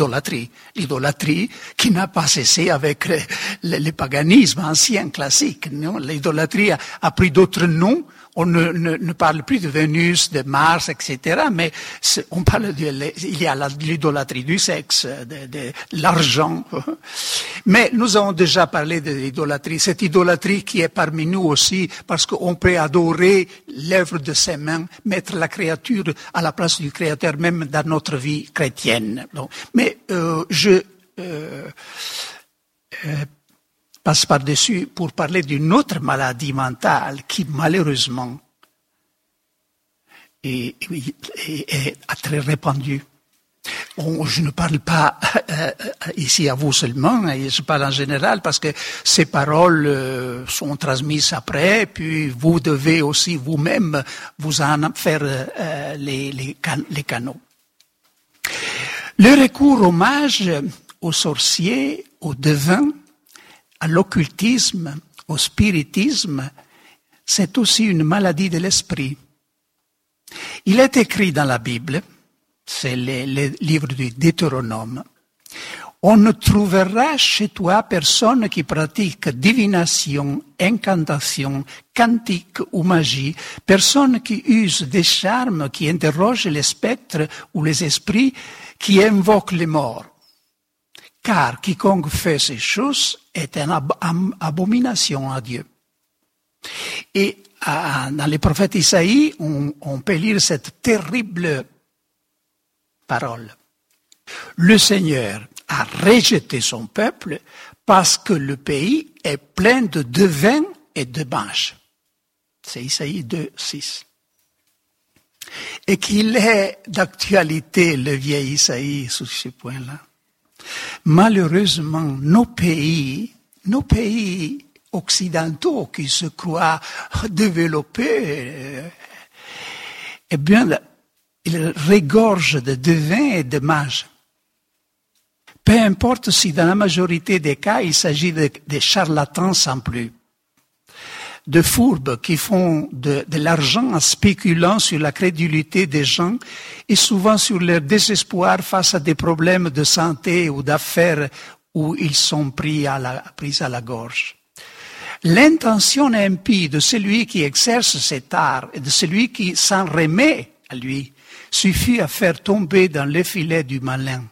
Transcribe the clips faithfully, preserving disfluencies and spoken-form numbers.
l'idolâtrie. L'idolâtrie qui n'a pas cessé avec le, le, le paganisme ancien, classique. Non? L'idolâtrie a, a pris d'autres noms. On ne, ne, ne parle plus de Vénus, de Mars, et cetera. Mais on parle de, il y a la, l'idolâtrie du sexe, de, de l'argent. Mais nous avons déjà parlé de l'idolâtrie. Cette idolâtrie qui est parmi nous aussi, parce qu'on peut adorer l'œuvre de ses mains, mettre la créature à la place du Créateur, même dans notre vie chrétienne. Donc, mais euh, je euh, euh, passe par-dessus pour parler d'une autre maladie mentale qui, malheureusement, est, est, est très répandue. On, je ne parle pas euh, ici à vous seulement, et je parle en général parce que ces paroles euh, sont transmises après, puis vous devez aussi vous-même vous en faire euh, les, les, can- les canaux. Le recours au mage, aux sorciers, aux devins, à l'occultisme, au spiritisme, c'est aussi une maladie de l'esprit. Il est écrit dans la Bible, c'est le, le livre du Deutéronome, on ne trouvera chez toi personne qui pratique divination, incantation, cantique ou magie, personne qui use des charmes, qui interroge les spectres ou les esprits, qui invoque les morts. Car quiconque fait ces choses est une ab- ab- abomination à Dieu. Et à, dans les prophètes Isaïe, on, on peut lire cette terrible parole. Le Seigneur a rejeté son peuple parce que le pays est plein de devins et de mages. C'est Isaïe deux, six. Et qu'il est d'actualité, le vieil Isaïe, sur ce point-là. Malheureusement, nos pays, nos pays occidentaux qui se croient développés, eh bien, ils regorgent de devins et de mages. Peu importe si dans la majorité des cas, il s'agit de, de charlatans sans plus, de fourbes qui font de, de l'argent en spéculant sur la crédulité des gens et souvent sur leur désespoir face à des problèmes de santé ou d'affaires où ils sont pris à la, pris à la gorge. L'intention impie de celui qui exerce cet art et de celui qui s'en remet à lui suffit à faire tomber dans le filet du malin.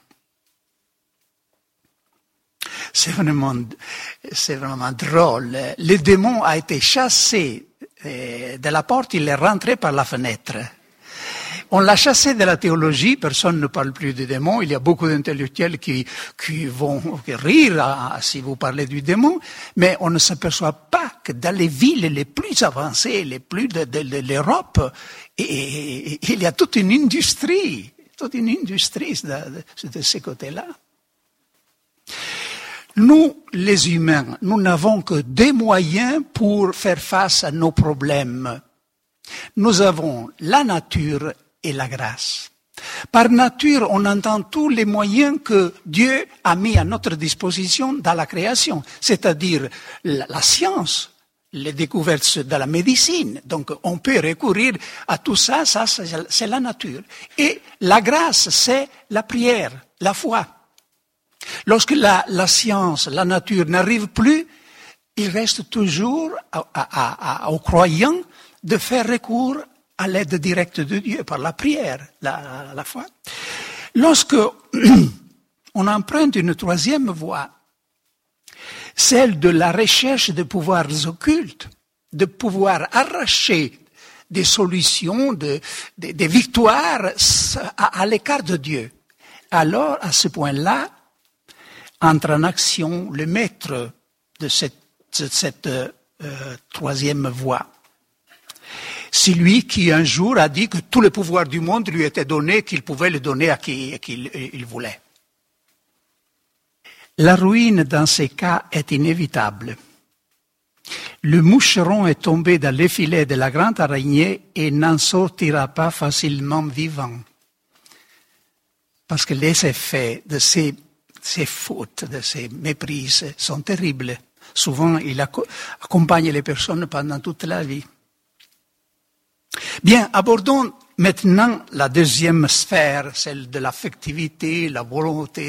C'est vraiment, c'est vraiment drôle. Le démon a été chassé de la porte, il est rentré par la fenêtre. On l'a chassé de la théologie, personne ne parle plus du démon, il y a beaucoup d'intellectuels qui, qui vont rire à, si vous parlez du démon, mais on ne s'aperçoit pas que dans les villes les plus avancées, les plus de, de, de l'Europe, et, et, et, il y a toute une industrie, toute une industrie de, de, de ce côté-là. Nous, les humains, nous n'avons que des moyens pour faire face à nos problèmes. Nous avons la nature et la grâce. Par nature, on entend tous les moyens que Dieu a mis à notre disposition dans la création, c'est-à-dire la, la science, les découvertes de la médecine. Donc, on peut recourir à tout ça, ça c'est la nature. Et la grâce, c'est la prière, la foi. Lorsque la, la science, la nature n'arrive plus, il reste toujours à, à, à, aux croyants de faire recours à l'aide directe de Dieu par la prière, la, la, la foi. Lorsque on emprunte une troisième voie, celle de la recherche de pouvoirs occultes, de pouvoir arracher des solutions, de, de, des victoires à, à l'écart de Dieu, alors à ce point-là, entre en action le maître de cette, de cette euh, troisième voie. C'est lui qui un jour a dit que tout le pouvoir du monde lui était donné, qu'il pouvait le donner à qui, à qui il, il voulait. La ruine dans ces cas est inévitable. Le moucheron est tombé dans le filet de la grande araignée et n'en sortira pas facilement vivant. Parce que les effets de ces Ces fautes, de ces méprises sont terribles. Souvent, il accompagne les personnes pendant toute la vie. Bien, abordons maintenant la deuxième sphère, celle de l'affectivité, la volonté,